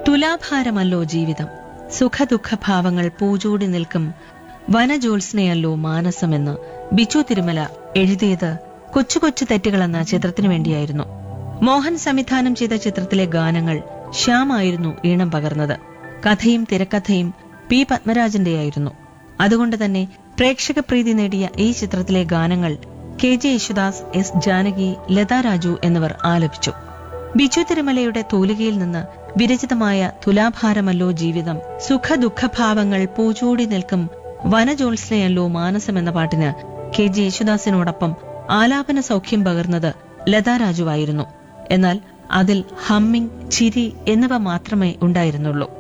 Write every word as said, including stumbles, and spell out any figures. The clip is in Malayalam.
തുലാഭാരമല്ലോ ജീവിതം, സുഖദുഃഖഭാവങ്ങൾ പൂജൂടി നിൽക്കും വനജോത്സ്നയല്ലോ മാനസമെന്ന് ബിച്ചു തിരുമല എഴുതിയത് കൊച്ചു കൊച്ചു തെറ്റുകൾ എന്ന ചിത്രത്തിനു വേണ്ടിയായിരുന്നു. മോഹൻ സംവിധാനം ചെയ്ത ചിത്രത്തിലെ ഗാനങ്ങൾ ശ്യാമായിരുന്നു ഈണം പകർന്നത്. കഥയും തിരക്കഥയും പി പത്മരാജന്റെയായിരുന്നു. അതുകൊണ്ട് തന്നെ പ്രേക്ഷകപ്രീതി നേടിയ ഈ ചിത്രത്തിലെ ഗാനങ്ങൾ K J Yesudas, S Janaki, Lata Raju എന്നിവർ ആലപിച്ചു. ബിച്ചു തിരുമലയുടെ തൂലികയിൽ നിന്ന് വിരചിതമായ തുലാഭാരമല്ലോ ജീവിതം, സുഖദുഃഖഭാവങ്ങൾ പൂച്ചൂടി നിൽക്കും വനജോത്സ്നയല്ലോ മാനസം എന്ന പാട്ടിന് കെ ജെ യേശുദാസിനോടൊപ്പം ആലാപന സൗഖ്യം പകർന്നത് ലതാ രാജുവായിരുന്നു. എന്നാൽ അതിൽ ഹമ്മിങ്, ചിരി എന്നിവ മാത്രമേ ഉണ്ടായിരുന്നുള്ളൂ.